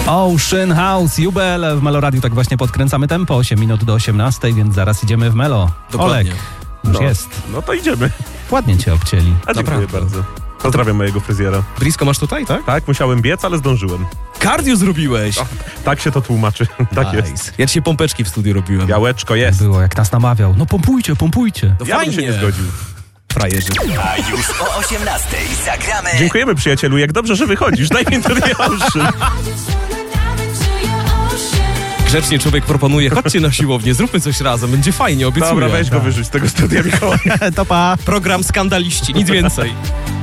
Ocean House, Jubel w Melo Radio, tak właśnie podkręcamy tempo, 8 minut do 18, więc zaraz idziemy w Melo. Dokładnie. Olek, już jest. No to idziemy. Ładnie cię obcięli. A dziękuję bardzo. Pozdrawiam mojego fryzjera. Blisko masz tutaj, tak? Tak, musiałem biec, ale zdążyłem. Cardio zrobiłeś! Tak się to tłumaczy. Tak jest. Ja dzisiaj pompeczki w studiu robiłem. Białeczko jest. Było jak nas namawiał. No pompujcie. No Ja bym się nie zgodził. Frajerzy. A już o 18 zagramy. Dziękujemy, przyjacielu, jak dobrze, że wychodzisz. Daj mi to Ocean. Grzecznie człowiek proponuje, chodźcie na siłownię, zróbmy coś razem, będzie fajnie, obiecuję. Dobra, weź go wyrzuć z tego studia, Mikołaj. To pa. Program skandaliści, nic więcej.